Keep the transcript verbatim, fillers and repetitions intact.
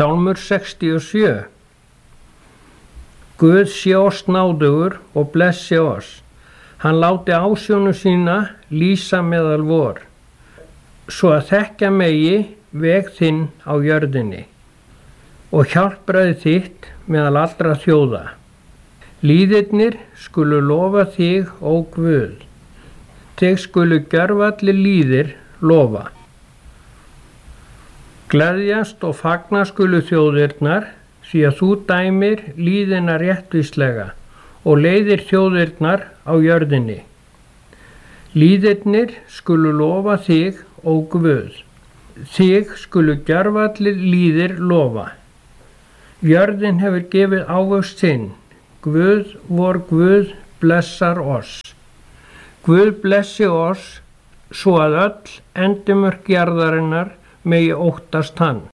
Sálmur sextíu og sjö. Guð sé oss náðugur og blessi oss. Hann láti ásjónu sína lýsa meðal vor, svo að þekkja megi veg þinn á jörðinni og hjálpræði þitt meðal allra þjóða. Lýðirnir skulu lofa þig, ó Guð. Þig skulu gjörvallir lýðir lofa. Gleðjast og fagna skulu þjóðirnar, því að þú dæmir lýðina réttvíslega og leiðir þjóðirnar á jörðinni. Lýðirnir skulu lofa þig, ó Guð. Þig skulu gjörvallir lýðir lofa. Jörðin hefur gefið ávöxt sinn. Guð vor Guð blessar oss. Guð blessi oss svo að öll endimörk jarðarinnar megi óttast hann.